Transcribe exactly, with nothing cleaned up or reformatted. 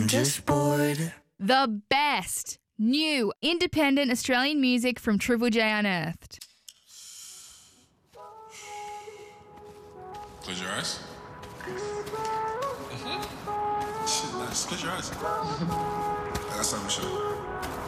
just bored. The best new independent Australian music from Triple J Unearthed. Close your eyes. Mm-hmm. Shit, nice. Close your eyes. That's not Michelle.